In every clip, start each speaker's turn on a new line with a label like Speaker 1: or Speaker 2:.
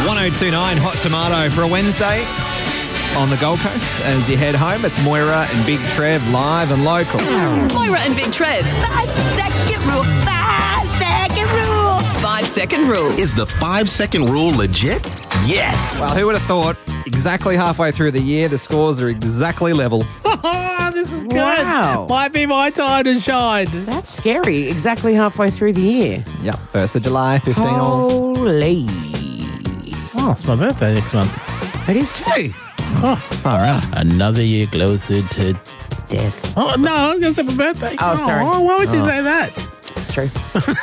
Speaker 1: 1029 Hot Tomato for a Wednesday on the Gold Coast. As you head home, it's Moira and Big Trev live and local.
Speaker 2: Moira and Big Trev's
Speaker 3: 5-second rule. 5-second rule.
Speaker 2: 5-second rule.
Speaker 4: Is the 5-second rule legit? Yes.
Speaker 1: Well, who would have thought exactly halfway through the year the scores are exactly level?
Speaker 5: This is good.
Speaker 6: Wow.
Speaker 5: Might be my time to shine.
Speaker 6: That's scary. Exactly halfway through the year.
Speaker 1: Yep, 1st of July, 15 all.
Speaker 6: Holy.
Speaker 5: Oh, it's my birthday next month.
Speaker 6: It is too.
Speaker 1: All right.
Speaker 5: Another year closer to
Speaker 6: Death.
Speaker 5: Oh, no, I was going to say my birthday.
Speaker 6: Oh, sorry.
Speaker 5: Why would you say that?
Speaker 6: It's true.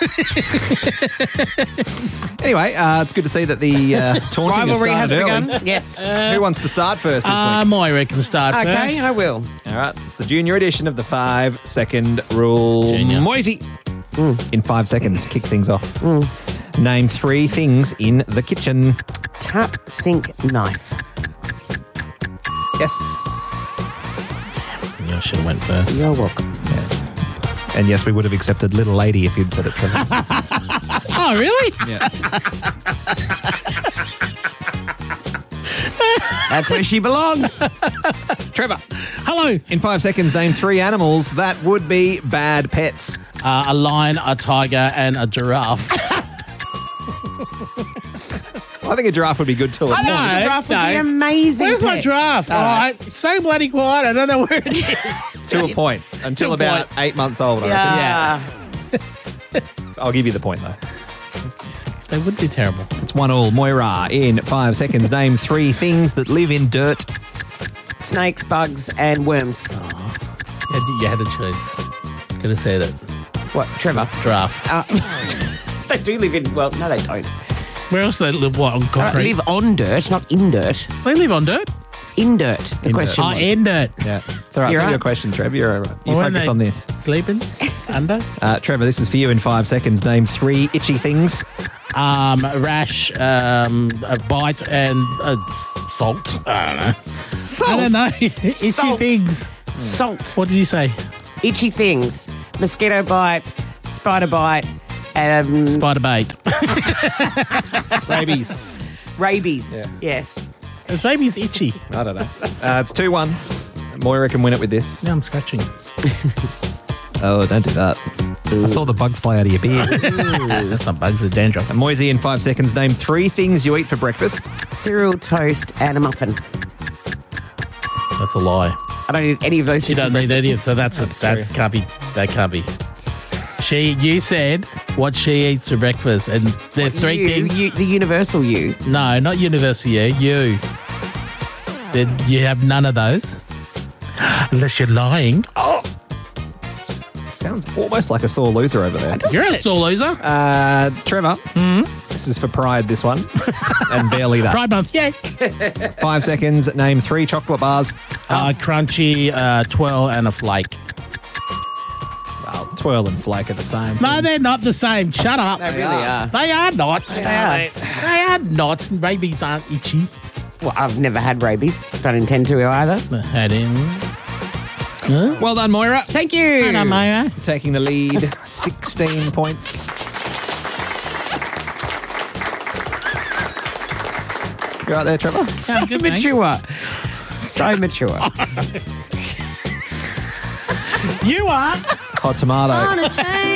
Speaker 1: Anyway, it's good to see that the taunting has
Speaker 6: Rivalry has
Speaker 1: started early.
Speaker 6: begun. Yes.
Speaker 1: Who wants to start first this week?
Speaker 5: Moira can start
Speaker 6: Okay,
Speaker 5: first.
Speaker 6: I will.
Speaker 1: All right, it's the junior edition of the 5-second rule.
Speaker 5: Junior.
Speaker 1: Moisey, in 5 seconds to kick things off. Name 3 things in the kitchen.
Speaker 6: Tap, sink, knife.
Speaker 1: Yes.
Speaker 5: You should have went first.
Speaker 6: You're welcome.
Speaker 1: And yes, we would have accepted little lady if you'd said it, Trevor.
Speaker 5: Oh, really?
Speaker 1: Yeah.
Speaker 6: That's where she belongs.
Speaker 1: Trevor,
Speaker 5: Hello.
Speaker 1: in 5 seconds, name 3 animals that would be bad pets.
Speaker 5: A lion, a tiger, and a giraffe.
Speaker 1: I think a giraffe would be good too.
Speaker 5: No,
Speaker 6: Giraffe would be
Speaker 5: no.
Speaker 6: amazing.
Speaker 5: Where's my
Speaker 6: pet.
Speaker 5: giraffe? It's so bloody quiet. I don't know where it is.
Speaker 1: To a point. Until
Speaker 5: To a
Speaker 1: about
Speaker 5: point.
Speaker 1: 8 months old, I reckon.
Speaker 6: Yeah.
Speaker 1: I'll give you the point, though.
Speaker 5: They would be terrible.
Speaker 1: It's 1-1. Moira, in 5 seconds, name 3 things that live in dirt.
Speaker 6: Snakes, bugs, and worms.
Speaker 5: You had a choice. Could have said it.
Speaker 6: What, Trevor?
Speaker 5: Giraffe.
Speaker 6: They do live in, well, no, they don't.
Speaker 5: Where else do they live? What, on concrete?
Speaker 6: Live on dirt, not in dirt.
Speaker 5: They live on dirt.
Speaker 6: In dirt, the
Speaker 1: In
Speaker 6: question
Speaker 1: dirt.
Speaker 5: Oh,
Speaker 6: was.
Speaker 5: in dirt.
Speaker 1: Yeah. It's all right.
Speaker 6: You're
Speaker 1: It's not
Speaker 6: right.
Speaker 1: your question, Trevor. You're all right. You
Speaker 5: Well, when
Speaker 1: focus
Speaker 5: they
Speaker 1: on this.
Speaker 5: Sleeping? Under?
Speaker 1: Trevor, this is for you in 5 seconds. Name 3 itchy things.
Speaker 5: A rash, a bite, and salt. I don't know.
Speaker 6: Salt.
Speaker 5: I don't know. Itchy
Speaker 6: Salt.
Speaker 5: things.
Speaker 6: Salt.
Speaker 5: What did you say?
Speaker 6: Itchy things. Mosquito bite, spider bite,
Speaker 5: Spider bait.
Speaker 1: Rabies.
Speaker 6: rabies.
Speaker 1: Yeah.
Speaker 6: Yes.
Speaker 5: Is rabies itchy?
Speaker 1: I don't know. It's 2-1. Moira can win it with this.
Speaker 5: Now I'm scratching.
Speaker 1: Oh, don't do that. I saw the bugs fly out of your beard.
Speaker 5: That's not bugs, they're dandruff.
Speaker 1: And Moisey, in 5 seconds, name 3 things you eat for breakfast.
Speaker 6: Cereal, toast, and a muffin.
Speaker 5: That's a lie.
Speaker 6: I don't need any of those.
Speaker 5: You don't need any of so that's
Speaker 1: true.
Speaker 5: can't be. That can't be. You said what she eats for breakfast, and there are 3 things.
Speaker 6: The universal you.
Speaker 5: No, not universal you. Then you have none of those. Unless you're lying.
Speaker 1: Sounds almost like a sore loser over there.
Speaker 5: You're a sore loser.
Speaker 1: Trevor, this is for pride, this one. And barely that.
Speaker 5: Pride month, yeah.
Speaker 1: 5 seconds, name 3 chocolate bars.
Speaker 5: Crunchy, twirl, and a flake.
Speaker 1: Well, twirl and flake are the same.
Speaker 5: No, they're not the same. Shut up.
Speaker 6: They really are.
Speaker 5: They are not.
Speaker 6: are.
Speaker 5: They are not. Rabies aren't itchy.
Speaker 6: Well, I've never had rabies. Don't intend to either.
Speaker 5: Head in.
Speaker 1: Well done, Moira.
Speaker 6: Thank you.
Speaker 5: Hello, Moira.
Speaker 1: Taking the lead, 16 points. You right there, Trevor?
Speaker 6: So
Speaker 5: good, thanks.
Speaker 6: mature. So mature.
Speaker 5: You are.
Speaker 1: Hot tomato.
Speaker 2: On a chain.